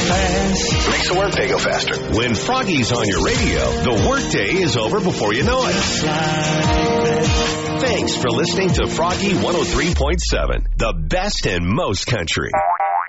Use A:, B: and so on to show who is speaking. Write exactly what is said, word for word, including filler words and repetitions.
A: fast.
B: Makes the workday go faster. When Froggy's on your radio, the workday is over before you know it. Thanks for listening to Froggy one oh three point seven, the best in most country.